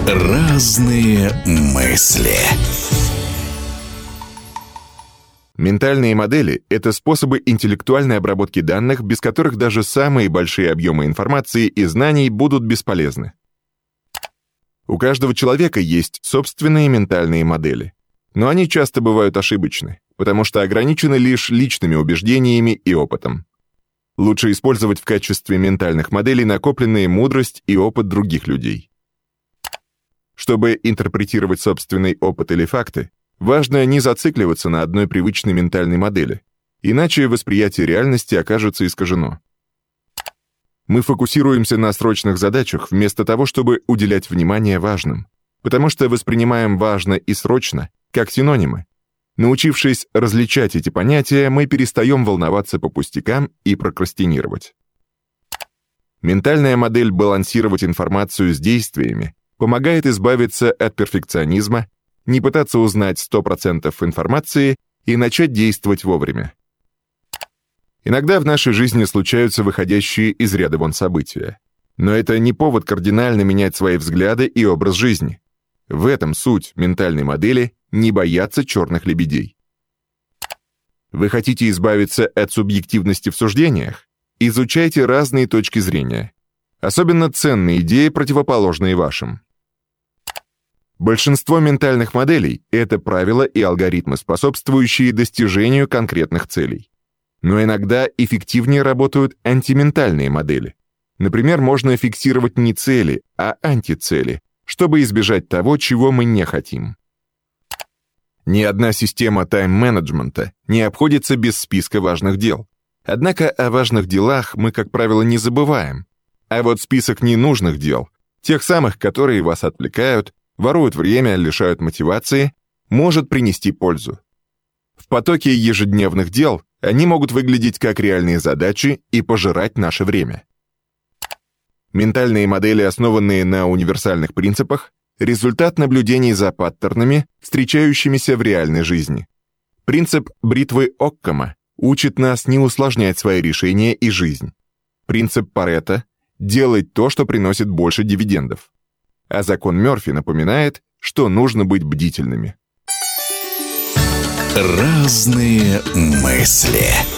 Разные мысли. Ментальные модели — это способы интеллектуальной обработки данных, без которых даже самые большие объемы информации и знаний будут бесполезны. У каждого человека есть собственные ментальные модели, но они часто бывают ошибочны, потому что ограничены лишь личными убеждениями и опытом. Лучше использовать в качестве ментальных моделей накопленные мудрость и опыт других людей. Чтобы интерпретировать собственный опыт или факты, важно не зацикливаться на одной привычной ментальной модели, иначе восприятие реальности окажется искажено. Мы фокусируемся на срочных задачах вместо того, чтобы уделять внимание важным, потому что воспринимаем «важно» и «срочно» как синонимы. Научившись различать эти понятия, мы перестаем волноваться по пустякам и прокрастинировать. Ментальная модель балансировать информацию с действиями помогает избавиться от перфекционизма, не пытаться узнать 100% информации и начать действовать вовремя. Иногда в нашей жизни случаются выходящие из ряда вон события. Но это не повод кардинально менять свои взгляды и образ жизни. В этом суть ментальной модели — не бояться черных лебедей. Вы хотите избавиться от субъективности в суждениях? Изучайте разные точки зрения. Особенно ценные идеи, противоположные вашим. Большинство ментальных моделей — это правила и алгоритмы, способствующие достижению конкретных целей. Но иногда эффективнее работают антиментальные модели. Например, можно фиксировать не цели, а антицели, чтобы избежать того, чего мы не хотим. Ни одна система тайм-менеджмента не обходится без списка важных дел. Однако о важных делах мы, как правило, не забываем. А вот список ненужных дел, тех самых, которые вас отвлекают, воруют время, лишают мотивации, может принести пользу. В потоке ежедневных дел они могут выглядеть как реальные задачи и пожирать наше время. Ментальные модели, основанные на универсальных принципах, результат наблюдений за паттернами, встречающимися в реальной жизни. Принцип бритвы Оккама учит нас не усложнять свои решения и жизнь. Принцип Парето — делать то, что приносит больше дивидендов. А закон Мёрфи напоминает, что нужно быть бдительными. Разные мысли.